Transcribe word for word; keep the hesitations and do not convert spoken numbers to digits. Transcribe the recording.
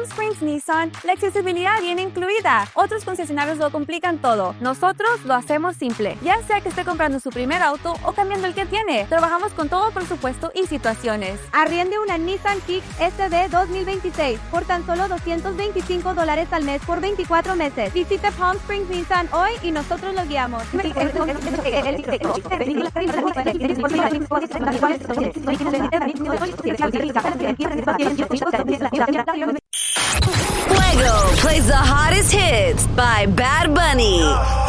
Palm Springs Nissan, la accesibilidad viene incluida. Otros concesionarios lo complican todo. Nosotros lo hacemos simple. Ya sea que esté comprando su primer auto o cambiando el que tiene. Trabajamos con todo presupuesto y situaciones. Arriende una Nissan Kicks S D dos mil veintiséis por tan solo doscientos veinticinco dólares al mes por veinticuatro meses. Visite Palm Springs Nissan hoy y nosotros lo guiamos. Fuego plays the hottest hits by Bad Bunny.